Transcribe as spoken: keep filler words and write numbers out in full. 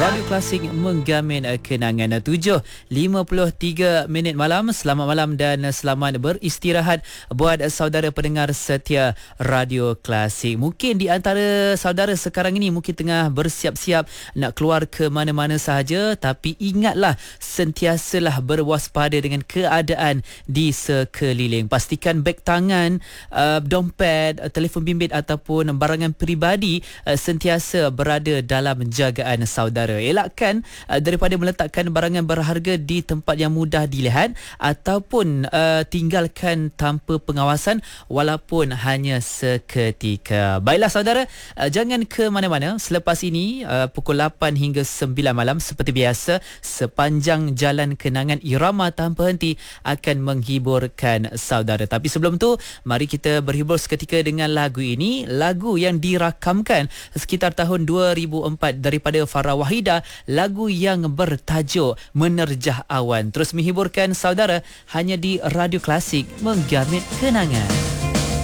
Radio Klasik menggamin kenangan. Tujuh lima puluh tiga minit malam. Selamat malam dan selamat beristirahat buat saudara pendengar setia Radio Klasik. Mungkin di antara saudara sekarang ini mungkin tengah bersiap-siap nak keluar ke mana-mana sahaja, tapi ingatlah sentiasalah berwaspada dengan keadaan di sekeliling. Pastikan beg tangan, uh, dompet, uh, telefon bimbit ataupun barangan peribadi uh, sentiasa berada dalam jagaan saudara. Elakkan uh, daripada meletakkan barangan berharga di tempat yang mudah dilihat ataupun uh, tinggalkan tanpa pengawasan walaupun hanya seketika. Baiklah saudara, uh, jangan ke mana-mana. Selepas ini uh, pukul lapan hingga sembilan malam seperti biasa, sepanjang jalan kenangan irama tanpa henti akan menghiburkan saudara. Tapi sebelum tu, mari kita berhibur seketika dengan lagu ini, lagu yang dirakamkan sekitar tahun dua ribu empat daripada Farah Wahidah, lagu yang bertajuk Menerjah Awan. Terus menghiburkan saudara hanya di Radio Klasik, menggamit kenangan.